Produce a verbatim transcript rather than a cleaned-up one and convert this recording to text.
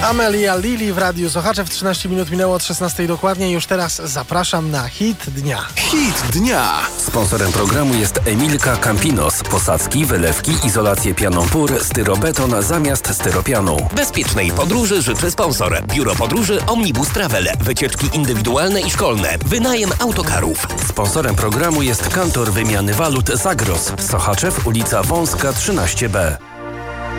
Amelia Lili w Radiu Sochaczew. trzynaście minut minęło od szesnastej dokładnie. Już teraz zapraszam na hit dnia. Hit dnia. Sponsorem programu jest Emilka Campinos. Posadzki, wylewki, izolację pianą pór, styrobeton zamiast styropianu. Bezpiecznej podróży życzy sponsor. Biuro Podróży Omnibus Travel. Wycieczki indywidualne i szkolne. Wynajem autokarów. Sponsorem programu jest Kantor Wymiany Walut Zagros. Sochaczew, ulica Wąska trzynaście B.